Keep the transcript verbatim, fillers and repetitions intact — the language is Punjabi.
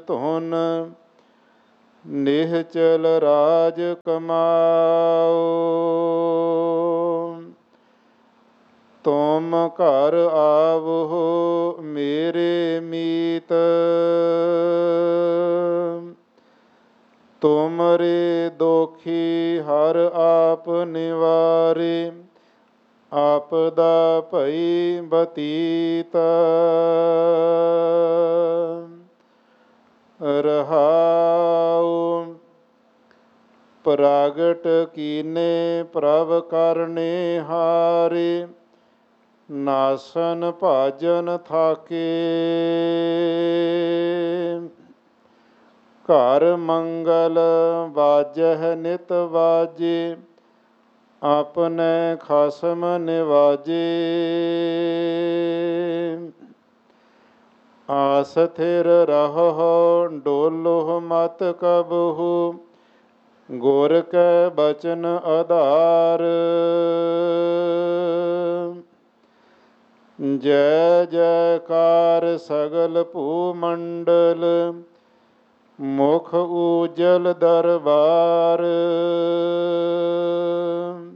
ਧੁਨ ਨਿਹਚਲ ਰਾਜ ਕਮਾਓ। ਤੁਮ ਘਰ ਆਵੋ ਮੇਰੇ ਮੀਤ, ਤੁਮਰੇ ਦੋਖੀ ਹਰ ਆਪ ਨਿਵਾਰੇ। ਆਪਦਾ ਭਈ ਬਤੀਤ ਰਹਾਉ। ਪ੍ਰਗਟ ਕੀਨੇ ਪ੍ਰਭ ਕਰਨੇ ਹਾਰੇ, ਨਾਸਨ ਭਾਜਨ ਥਾਕੇ। ਘਰ ਮੰਗਲ ਬਾਜਹਿ ਨਿਤ ਬਾਜੇ, ਆਪਣੇ ਖਸਮ ਨਿਵਾਜੇ। ਆਸਥਿਰ ਰਹੋ ਡੋਲੋ ਮਤ ਕਬਹੂ, ਗੁਰ ਕੈ ਬਚਨ ਆਧਾਰ। ਜੈ ਜੈਕਾਰ ਸਗਲ ਭੂ ਮੰਡਲ, ਮੁਖ ਉਜਲ ਦਰਬਾਰ।